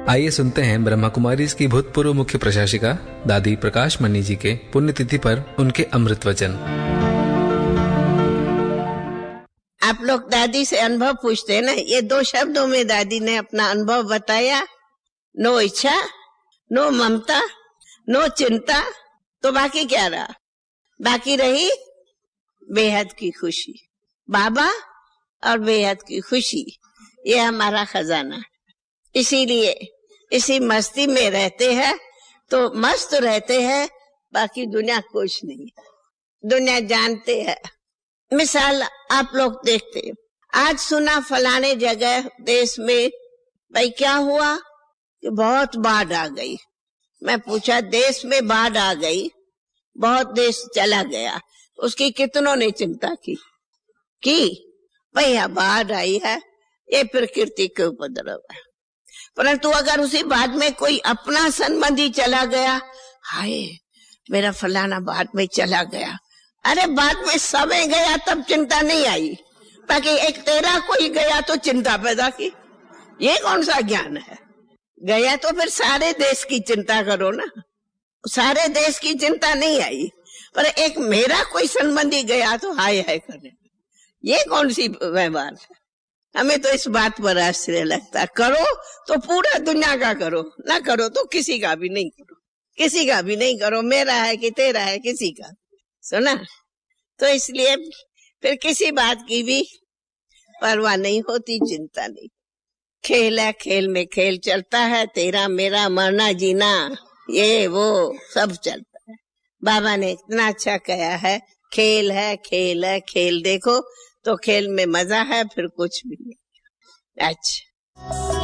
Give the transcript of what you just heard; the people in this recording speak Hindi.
आइए सुनते हैं ब्रह्मा कुमारीज की भूतपूर्व मुख्य प्रशासिका दादी प्रकाश मणि जी के पुण्यतिथि पर उनके अमृत वचन। आप लोग दादी से अनुभव पूछते हैं ना, ये 2 शब्दों में दादी ने अपना अनुभव बताया। नो इच्छा, नो ममता, नो चिंता, तो बाकी क्या रहा? बाकी रही बेहद की खुशी। बाबा और बेहद की खुशी, ये हमारा खजाना। इसीलिए इसी मस्ती में रहते हैं तो मस्त रहते हैं, बाकी दुनिया कुछ नहीं। दुनिया जानते हैं। मिसाल आप लोग देखते हैं, आज सुना फलाने जगह देश में भाई क्या हुआ कि बहुत बाढ़ आ गई। मैं पूछा देश में बाढ़ आ गई, बहुत देश चला गया, उसकी कितनों ने चिंता की भैया बाढ़ आई है, ये प्रकृति के उपद्रव है। परंतु अगर उसी बाढ़ में कोई अपना संबंधी चला गया, हाय मेरा फलाना बाढ़ में चला गया, अरे बाद में समय गया तब चिंता नहीं आई, ताकि एक तेरा कोई गया तो चिंता पैदा की। ये कौन सा ज्ञान है? गया तो फिर सारे देश की चिंता करो ना। सारे देश की चिंता नहीं आई, पर एक मेरा कोई संबंधी गया तो हाय हाय करने। ये कौन सी व्यवहार है? हमें तो इस बात पर आश्चर्य लगता। करो तो पूरा दुनिया का करो, ना करो तो किसी का भी नहीं करो। किसी का भी नहीं करो, मेरा है कि तेरा है, किसी का। सुना? तो इसलिए फिर किसी बात की भी परवाह नहीं होती, चिंता नहीं। खेल है, खेल में खेल चलता है, तेरा मेरा मरना जीना ये वो सब चलता है। बाबा ने इतना अच्छा कहा है, खेल है, खेल है, खेल देखो तो खेल में मजा है, फिर कुछ भी नहीं। अच्छा।